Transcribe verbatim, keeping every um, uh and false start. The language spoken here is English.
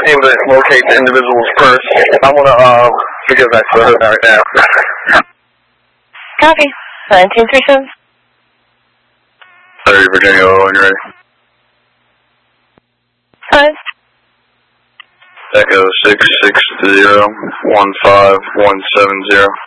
able to locate the individual's purse. I want to uh, forgive that for her right now. Copy. nineteen three seven. thirty Virginia, when you're ready. Five. Echo six six zero one five one seven zero.